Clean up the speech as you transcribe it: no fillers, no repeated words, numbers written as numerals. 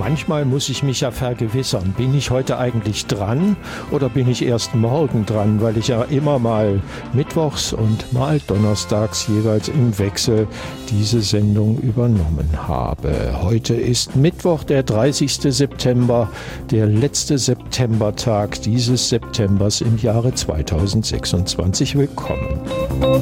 Manchmal muss ich mich ja vergewissern, bin ich heute eigentlich dran oder bin ich erst morgen dran, weil ich ja immer mal mittwochs und mal donnerstags jeweils im Wechsel diese Sendung übernommen habe. Heute ist Mittwoch, der 30. September, der letzte Septembertag dieses Septembers im Jahre 2026. Willkommen.